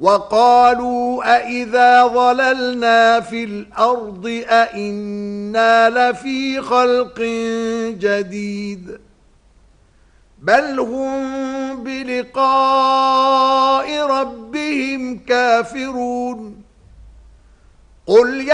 وقالوا أإذا ضللنا في الأرض أإنا لفي خلق جديد بل هم بلقاء ربهم كافرون قل